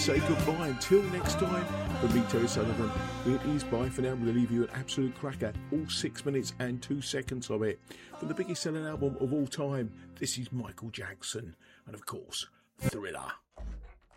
say goodbye. Until next time, from me, Terry Sullivan, it is bye for now. I'm going to leave you an absolute cracker, all 6 minutes and 2 seconds of it. From the biggest selling album of all time, this is Michael Jackson, and of course, Thriller.